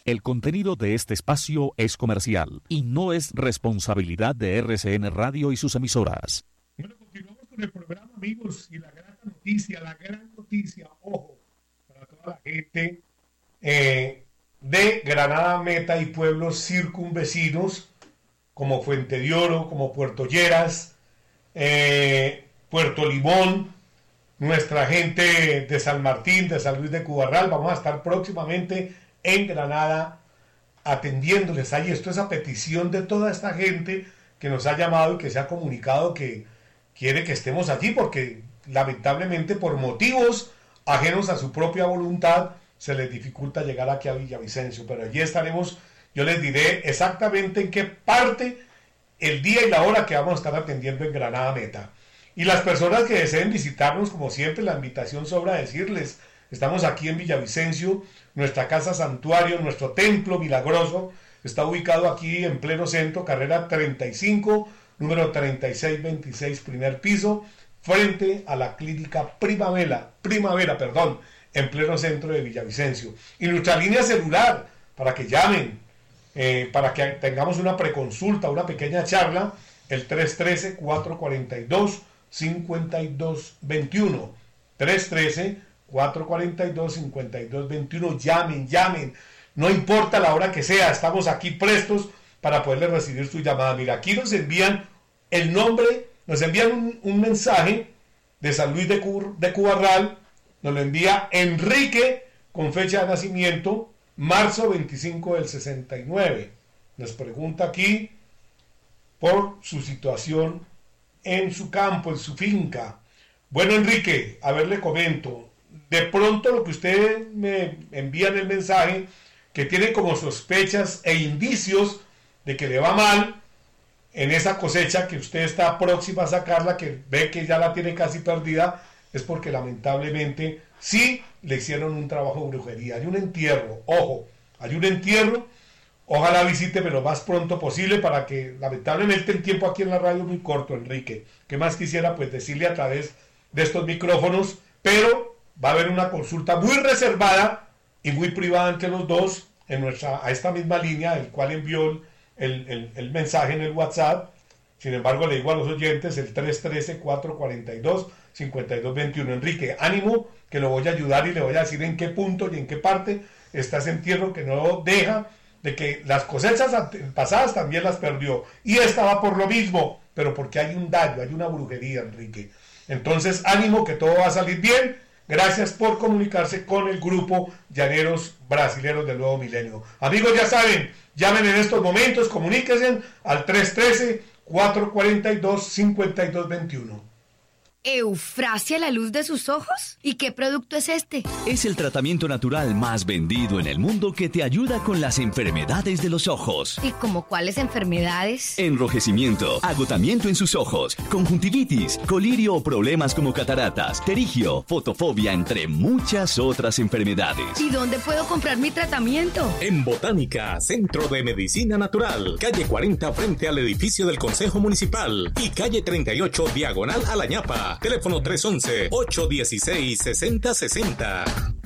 El contenido de este espacio es comercial y no es responsabilidad de RCN Radio y sus emisoras. Bueno, continuamos con el programa, amigos, y la gran noticia, ojo, para toda la gente de Granada Meta y pueblos circunvecinos, como Fuente de Oro, como Puerto Lleras, Puerto Limón, nuestra gente de San Martín, de San Luis de Cubarral. Vamos a estar próximamente en Granada atendiéndoles ahí. Esto es a petición de toda esta gente que nos ha llamado y que se ha comunicado que quiere que estemos allí, porque lamentablemente por motivos ajenos a su propia voluntad se les dificulta llegar aquí a Villavicencio, pero allí estaremos. Yo les diré exactamente en qué parte, el día y la hora que vamos a estar atendiendo en Granada Meta. Y las personas que deseen visitarnos, como siempre, la invitación sobra decirles, estamos aquí en Villavicencio, nuestra casa santuario, nuestro templo milagroso, está ubicado aquí en pleno centro, carrera 35, número 3626, primer piso, frente a la clínica Primavera, en pleno centro de Villavicencio. Y nuestra línea celular, para que llamen, para que tengamos una preconsulta, una pequeña charla, el 313-442-5221. 313-442-5221. Llamen. No importa la hora que sea, estamos aquí prestos para poderles recibir su llamada. Mira, aquí nos envían el nombre, nos envían un mensaje de San Luis de Cubarral, nos lo envía Enrique, con fecha de nacimiento, marzo 25 del 69. Nos pregunta aquí por su situación en su campo, en su finca. Bueno, Enrique, a ver, le comento. De pronto lo que usted me envía en el mensaje, que tiene como sospechas e indicios de que le va mal en esa cosecha que usted está próxima a sacarla, que ve que ya la tiene casi perdida, es porque lamentablemente sí le hicieron un trabajo de brujería. Hay un entierro, ojo, hay un entierro. Ojalá visíteme lo más pronto posible, para que, lamentablemente, el tiempo aquí en la radio es muy corto, Enrique. ¿Qué más quisiera? Pues decirle a través de estos micrófonos, pero va a haber una consulta muy reservada y muy privada entre los dos a esta misma línea, el cual envió el mensaje en el WhatsApp. Sin embargo, le digo a los oyentes el 313-442-5221. Enrique, ánimo, que lo voy a ayudar y le voy a decir en qué punto y en qué parte está ese entierro, que no deja de que las cosechas pasadas también las perdió, y esta va por lo mismo, pero porque hay un daño, hay una brujería, Enrique. Entonces, ánimo, que todo va a salir bien. Gracias por comunicarse con el grupo Llaneros Brasileros del Nuevo Milenio. Amigos, ya saben, llamen en estos momentos, comuníquense al 313-442-5221. ¿Eufrasia la luz de sus ojos? ¿Y qué producto es este? Es el tratamiento natural más vendido en el mundo que te ayuda con las enfermedades de los ojos. ¿Y como cuáles enfermedades? Enrojecimiento, agotamiento en sus ojos, conjuntivitis, colirio o problemas como cataratas, pterigio, fotofobia, entre muchas otras enfermedades. ¿Y dónde puedo comprar mi tratamiento? En Botánica, Centro de Medicina Natural, calle 40 frente al edificio del Consejo Municipal y calle 38 diagonal a La Ñapa. Teléfono 311-816-6060.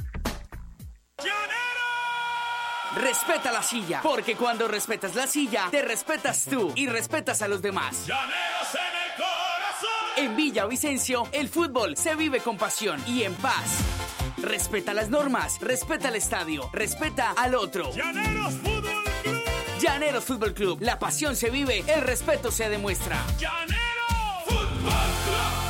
Respeta la silla, porque cuando respetas la silla, te respetas tú y respetas a los demás. Llaneros en el corazón. En Villavicencio, el fútbol se vive con pasión y en paz. Respeta las normas, respeta el estadio, respeta al otro. Llaneros Fútbol Club. Llaneros Fútbol Club. La pasión se vive, el respeto se demuestra. Llaneros Fútbol Club.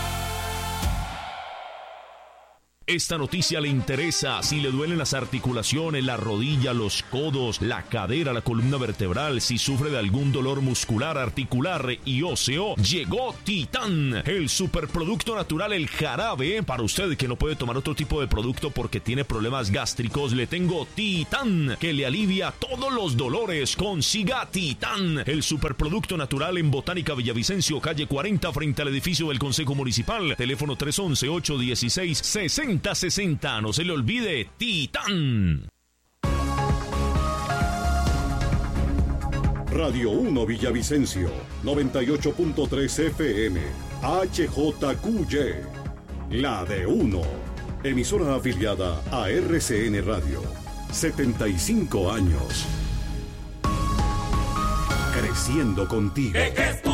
Esta noticia le interesa si le duelen las articulaciones, la rodilla, los codos, la cadera, la columna vertebral, si sufre de algún dolor muscular, articular y óseo. Llegó Titán, el superproducto natural, el jarabe. Para usted que no puede tomar otro tipo de producto porque tiene problemas gástricos, le tengo Titán, que le alivia todos los dolores. Consiga Titán, el superproducto natural, en Botánica Villavicencio, calle 40, frente al edificio del Consejo Municipal. Teléfono 311-816-6060. No se le olvide, Titán. Radio 1 Villavicencio, 98.3 FM, HJQY, la de 1, emisora afiliada a RCN Radio. 75 años. Creciendo contigo.